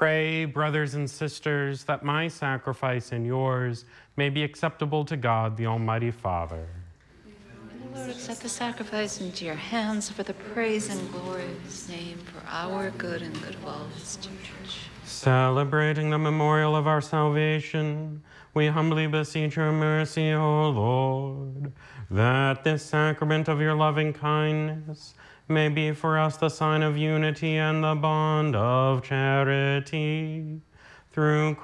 Pray, brothers and sisters, that my sacrifice and yours may be acceptable to God, the Almighty Father. May the Lord accept the sacrifice into your hands for the praise and glory of his name, for our good and the good of all his church. Celebrating the memorial of our salvation, we humbly beseech your mercy, O Lord, that this sacrament of your loving kindness may be for us the sign of unity and the bond of charity. Through